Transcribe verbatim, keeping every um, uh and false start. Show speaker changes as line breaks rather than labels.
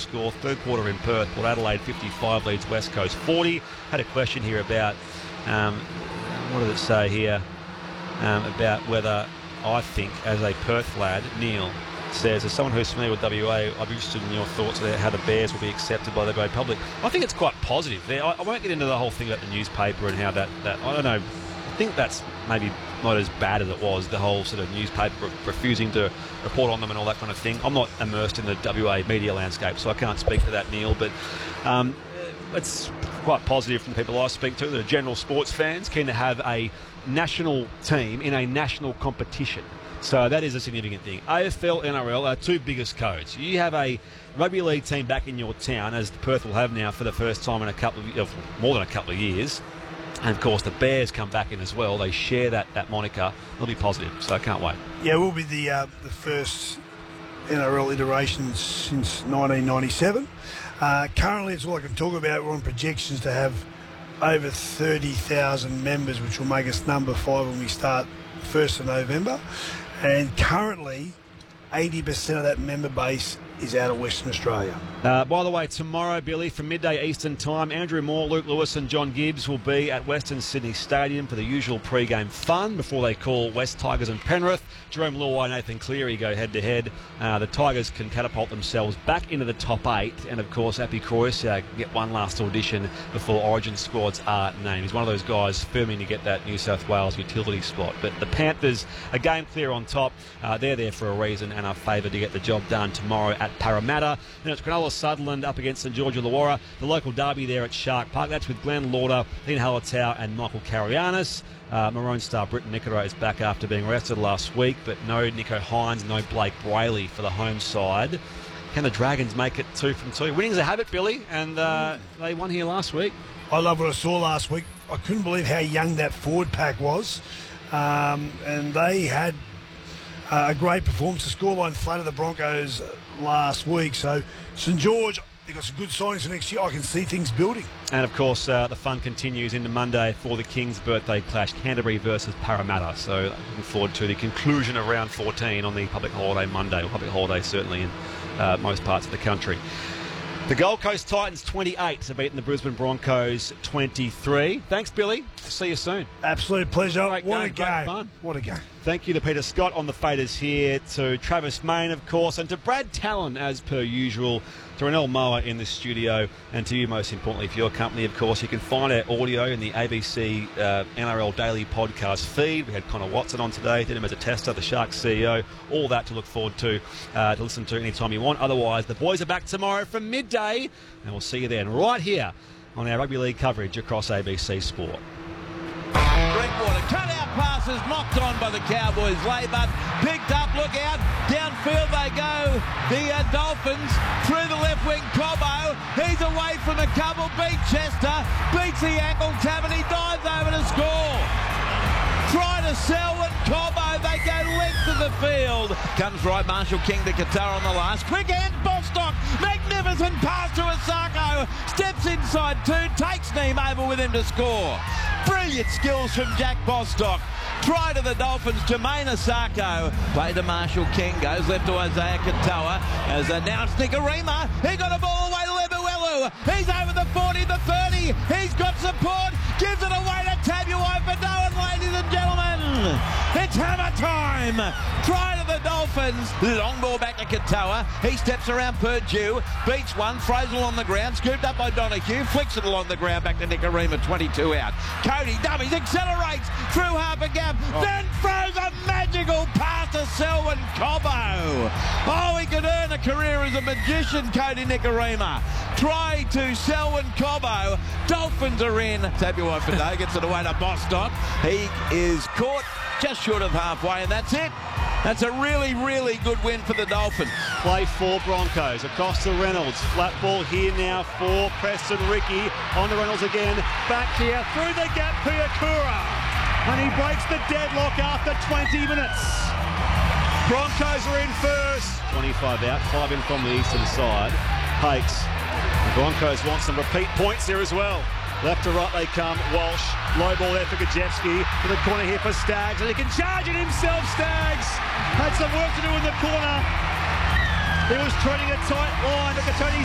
score. Third quarter in Perth, Port Adelaide fifty-five leads West Coast forty. Had a question here about, um, what does it say here, um, about whether I think, as a Perth lad, Neil says, as someone who's familiar with W A, I'd be interested in your thoughts about how the Bears will be accepted by the W A public. I think it's quite positive. I, I won't get into the whole thing about the newspaper and how that, that, I don't know, I think that's maybe not as bad as it was, the whole sort of newspaper refusing to report on them and all that kind of thing. I'm not immersed in the W A media landscape, so I can't speak to that, Neil, but um, it's quite positive from the people I speak to that are general sports fans, keen to have a national team in a national competition. So that is a significant thing. A F L, N R L are two biggest codes. You have a rugby league team back in your town, as Perth will have now for the first time in a couple of, more than a couple of years. And, of course, the Bears come back in as well. They share that, that moniker. It'll be positive, so I can't wait.
Yeah, we'll be the uh, the first N R L iteration since nineteen ninety-seven. Uh, currently, it's all I can talk about. We're on projections to have over thirty thousand members, which will make us number five when we start first of November. And currently, eighty percent of that member base is out of Western Australia.
Uh, by the way, tomorrow, Billy, from midday Eastern time, Andrew Moore, Luke Lewis and John Gibbs will be at Western Sydney Stadium for the usual pre-game fun before they call West Tigers and Penrith. Jerome Luai and Nathan Cleary go head-to-head. Uh, the Tigers can catapult themselves back into the top eight. And, of course, Appy Croycia get one last audition before Origin squads are named. He's one of those guys firming to get that New South Wales utility spot. But the Panthers, a game clear on top. Uh, they're there for a reason and are favoured to get the job done tomorrow at Parramatta. Then it's Cronulla Sutherland up against St George Illawarra. The local derby there at Shark Park. That's with Glenn Lauder, Dean Halatau and Michael Karayanis. Uh, Maroon star Britton Nicodemus is back after being arrested last week, but no Nico Hines, no Blake Brayley for the home side. Can the Dragons make it two from two? Winning's a habit, Billy, and uh, they won here last week.
I love what I saw last week. I couldn't believe how young that forward pack was. Um, and they had uh, a great performance. The scoreline flattered the Broncos last week. So St George, they've got some good signings for next year. I can see things building.
And, of course, uh, the fun continues into Monday for the Kings' birthday clash, Canterbury versus Parramatta. So looking forward to the conclusion of round fourteen on the public holiday Monday, or public holiday certainly in uh, most parts of the country. The Gold Coast Titans twenty-eight have beaten the Brisbane Broncos twenty-three. Thanks, Billy. See you soon.
Absolute pleasure.
Great
what
game,
a game.
Fun.
What a game.
Thank you to Peter Scott on the faders here, to Travis Main, of course, and to Brad Talon, as per usual, to Renell Moa in the studio, and to you, most importantly, for your company, of course. You can find our audio in the A B C uh, N R L Daily podcast feed. We had Connor Watson on today, did him as a tester, the Sharks C E O. All that to look forward to, uh, to listen to anytime you want. Otherwise, the boys are back tomorrow from midday, and we'll see you then, right here on our rugby league coverage across A B C Sport.
Drinkwater, cut out passes, knocked on by the Cowboys. Laybutt picked up, look out, downfield they go. The uh, Dolphins through the left wing, Cobbo. He's away from a couple, beat Chester, beats the ankle tab, and he dives over to score. Try to Selwyn, Cobbo, they go length of the field. Comes right, Marshall King to Qatar on the last. Quick hand, Bostock, magnificent pass to Asako. Steps inside two, takes Neem over with him to score. Brilliant skills from Jack Bostock. Try to the Dolphins, Jermaine Asako. Play to Marshall King, goes left to Isaiah Katoa. As announced, Nikarima, he got a ball away to Lebuelu. He's over the forty, the thirty. He's got support, gives it away to Tabuai Fado, and ladies and gentlemen, it's hammer time. Try to the Dolphins. Long ball back to Katoa. He steps around Purdue, beats one, throws it on the ground, scooped up by Donahue, flicks it along the ground back to Nikarima, twenty-two out. Cody dummies, accelerates through half a gap, oh. then throws a magical pass to Selwyn Cobbo. Oh, he could earn a career as a magician, Cody Nikarima. Try to Selwyn Cobbo. Dolphins are in. Tabuai Fado gets it away to Bostock. He is caught just short of halfway, and that's it. That's a really, really good win for the Dolphins.
Play for Broncos. Across to Reynolds. Flat ball here now for Preston Ricky. On to Reynolds again. Back here through the gap, Piakura. And he breaks the deadlock after twenty minutes. Broncos are in first. twenty-five out. Five in from the eastern side. Hakes. The Broncos want some repeat points here as well. Left to right they come. Walsh. Low ball there for Gajewski. To the corner here for Staggs. And he can charge it himself, Staggs. Had some work to do in the corner. He was treading a tight line, but Tony